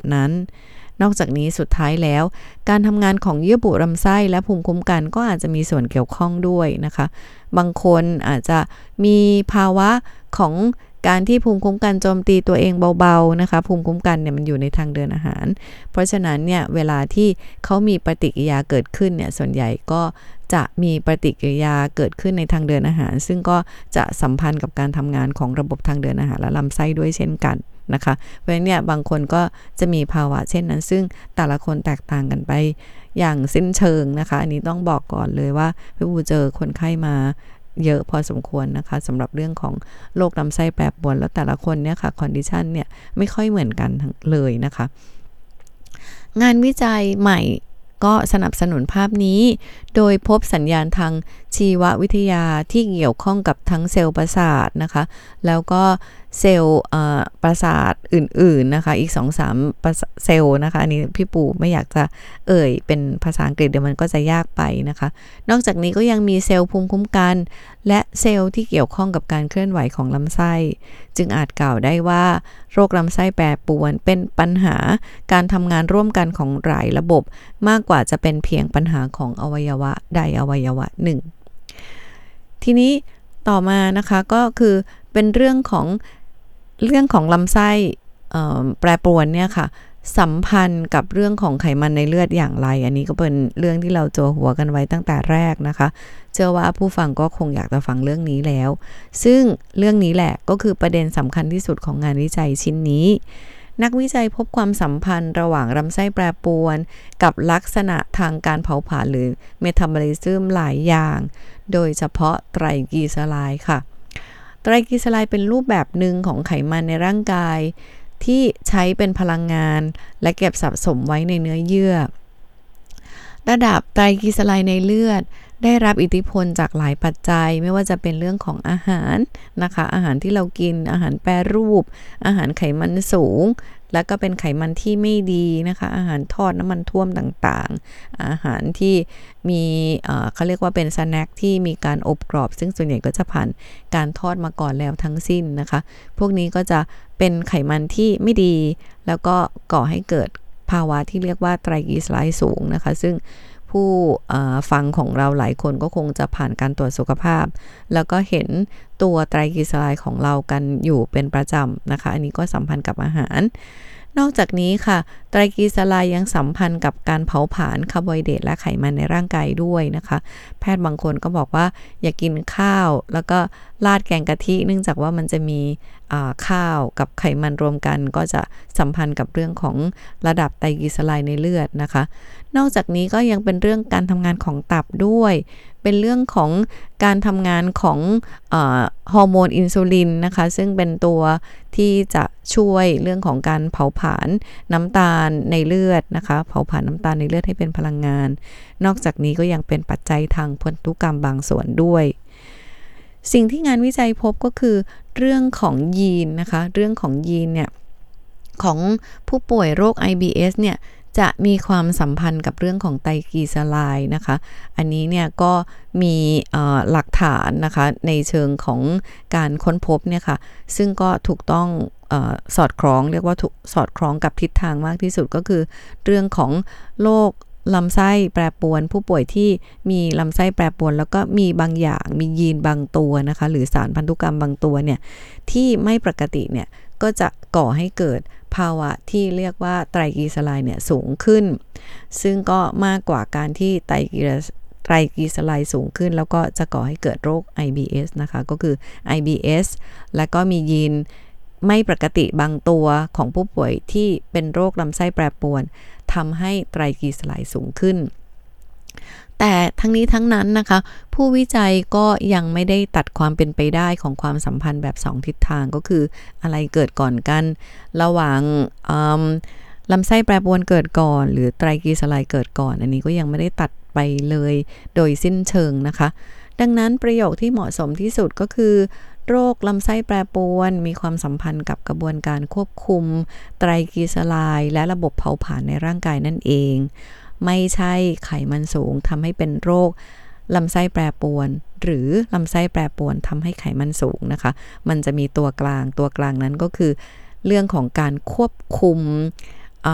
นั้นนอกจากนี้สุดท้ายแล้วการทำงานของเยื่อบุลำไส้และภูมิคุ้มกันก็อาจจะมีส่วนเกี่ยวข้องด้วยนะคะบางคนอาจจะมีภาวะของการที่ภูมิคุ้มกันโจมตีตัวเองเบาๆนะคะภูมิคุ้มกันเนี่ยมันอยู่ในทางเดินอาหารเพราะฉะนั้นเนี่ยเวลาที่เขามีปฏิกิริยาเกิดขึ้นเนี่ยส่วนใหญ่ก็จะมีปฏิกิริยาเกิดขึ้นในทางเดินอาหารซึ่งก็จะสัมพันธ์กับการทำงานของระบบทางเดินอาหารและลำไส้ด้วยเช่นกันนะคะเพราะฉะนั้นเนี่ยบางคนก็จะมีภาวะเช่นนั้นซึ่งแต่ละคนแตกต่างกันไปอย่างสิ้นเชิงนะคะอันนี้ต้องบอกก่อนเลยว่าพี่บูเจอคนไข้มาเยอะพอสมควรนะคะสำหรับเรื่องของโรคลำไส้แปรปรวนแล้วแต่ละคนเนี่ยค่ะคอนดิชันเนี่ยไม่ค่อยเหมือนกันเลยนะคะงานวิจัยใหม่ก็สนับสนุนภาพนี้โดยพบสัญญาณทางชีววิทยาที่เกี่ยวข้องกับทั้งเซลล์ประสาทนะคะแล้วก็เซลล์ประสาทอื่นๆนะคะอีก 2-3 เซลล์นะคะอันนี้พี่ปูไม่อยากจะเป็นภาษาอังกฤษเดี๋ยวมันก็จะยากไปนะคะนอกจากนี้ก็ยังมีเซลล์ภูมิคุ้มกันและเซลล์ที่เกี่ยวข้องกับการเคลื่อนไหวของลำไส้จึงอาจกล่าวได้ว่าโรคลำไส้แปรปรวนเป็นปัญหาการทำงานร่วมกันของหลายระบบมากกว่าจะเป็นเพียงปัญหาของอวัยวะใดอวัยวะหนึ่งทีนี้ต่อมานะคะก็คือเป็นเรื่องของลำไส้แปรปรวนเนี่ยค่ะสัมพันธ์กับเรื่องของไขมันในเลือดอย่างไรอันนี้ก็เป็นเรื่องที่เราโจหัวกันไว้ตั้งแต่แรกนะคะเชื่อว่าผู้ฟังก็คงอยากจะฟังเรื่องนี้แล้วซึ่งเรื่องนี้แหละก็คือประเด็นสำคัญที่สุดของงานวิจัยชิ้นนี้นักวิจัยพบความสัมพันธ์ระหว่างลำไส้แปรปรวนกับลักษณะทางการเผาผลาญหรือเมตาบอลิซึมหลายอย่างโดยเฉพาะไตรกลีเซอไรด์ค่ะไตรกลีเซอไรด์เป็นรูปแบบหนึ่งของไขมันในร่างกายที่ใช้เป็นพลังงานและเก็บสะสมไว้ในเนื้อเยื่อระดับไตรกลีเซอไรด์ในเลือดได้รับอิทธิพลจากหลายปัจจัยไม่ว่าจะเป็นเรื่องของอาหารนะคะอาหารที่เรากินอาหารแปรรูปอาหารไขมันสูงแล้วก็เป็นไขมันที่ไม่ดีนะคะอาหารทอดน้ำมันท่วมต่างๆอาหารที่มีเขาเรียกว่าเป็นสแน็คที่มีการอบกรอบซึ่งส่วนใหญ่ก็จะผ่านการทอดมาก่อนแล้วทั้งสิ้นนะคะพวกนี้ก็จะเป็นไขมันที่ไม่ดีแล้วก็ก่อให้เกิดภาวะที่เรียกว่าไตรกลีเซอไรด์สูงนะคะซึ่งผู้ฟังของเราหลายคนก็คงจะผ่านการตรวจสุขภาพแล้วก็เห็นตัวไตรกลีเซอไรด์ของเรากันอยู่เป็นประจำนะคะอันนี้ก็สัมพันธ์กับอาหารนอกจากนี้ค่ะไตรกลีเซอไรด์ยังสัมพันธ์กับการเผาผลาญคาร์โบไฮเดรตและไขมันในร่างกายด้วยนะคะแพทย์บางคนก็บอกว่าอย่ากินข้าวแล้วก็ราดแกงกะทิเนื่องจากว่ามันจะมีข้าวกับไขมันรวมกันก็จะสัมพันธ์กับเรื่องของระดับไตรกลีเซอไรด์ในเลือดนะคะนอกจากนี้ก็ยังเป็นเรื่องการทำงานของตับด้วยเป็นเรื่องของการทำงานของฮอร์โมนอินซูลินนะคะซึ่งเป็นตัวที่จะช่วยเรื่องของการเผาผลาญน้ำตาลในเลือดนะคะเผาผลาญน้ำตาลในเลือดให้เป็นพลังงานนอกจากนี้ก็ยังเป็นปัจจัยทางพันธุกรรมบางส่วนด้วยสิ่งที่งานวิจัยพบก็คือเรื่องของยีนนะคะเรื่องของยีนเนี่ยของผู้ป่วยโรค IBS เนี่ยจะมีความสัมพันธ์กับเรื่องของไตรกลีเซอไรด์นะคะอันนี้เนี่ยก็มีหลักฐานนะคะในเชิงของการค้นพบเนี่ยค่ะซึ่งก็ถูกต้องสอดคล้องเรียกว่าสอดคล้องกับทิศทางมากที่สุดก็คือเรื่องของโรคลำไส้แปรปรวนผู้ป่วยที่มีลำไส้แปรปรวนแล้วก็มีบางอย่างมียีนบางตัวนะคะหรือสารพันธุกรรมบางตัวเนี่ยที่ไม่ปกติเนี่ยก็จะก่อให้เกิดภาวะที่เรียกว่าไตรกลีเซอไรด์เนี่ยสูงขึ้นซึ่งก็มากกว่าการที่ไตรกลีเซอไรด์สูงขึ้นแล้วก็จะก่อให้เกิดโรค IBS นะคะก็คือ IBS แล้วก็มียีนไม่ปกติบางตัวของผู้ป่วยที่เป็นโรคลำไส้แปรปรวนทำให้ไตรกลีเซอไรด์สูงขึ้นแต่ทั้งนี้ทั้งนั้นนะคะผู้วิจัยก็ยังไม่ได้ตัดความเป็นไปได้ของความสัมพันธ์แบบ2ทิศทางก็คืออะไรเกิดก่อนกันระหว่างลำไส้แปรปรวนเกิดก่อนหรือไตรกลีเซอไรด์เกิดก่อนอันนี้ก็ยังไม่ได้ตัดไปเลยโดยสิ้นเชิงนะคะดังนั้นประโยคที่เหมาะสมที่สุดก็คือโรคลำไส้แปรปรวนมีความสัมพันธ์กับกระบวนการควบคุมไตรกลีเซอไรด์และระบบเผาผลาญในร่างกายนั่นเองไม่ใช่ไขมันสูงทำให้เป็นโรคลำไส้แปรปรวนหรือลำไส้แปรปรวนทำให้ไขมันสูงนะคะมันจะมีตัวกลางนั้นก็คือเรื่องของการควบคุม